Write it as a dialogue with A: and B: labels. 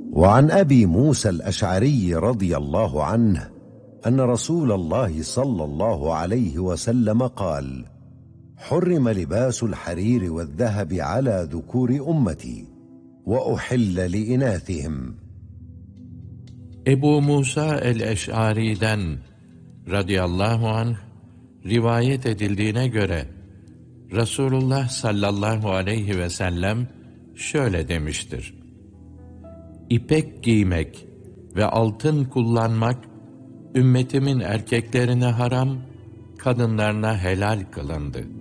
A: وعن أبي موسى الأشعري رضي الله عنه أن رسول الله صلى الله عليه وسلم قال: حرم لباس الحرير والذهب على ذكور أمتي وأحل لإناثهم.
B: Ebu Musa el-Eş'ari'den radıyallahu anh rivayet edildiğine göre Resulullah sallallahu aleyhi ve sellem şöyle demiştir: İpek giymek ve altın kullanmak ümmetimin erkeklerine haram, kadınlarına helal kılındı.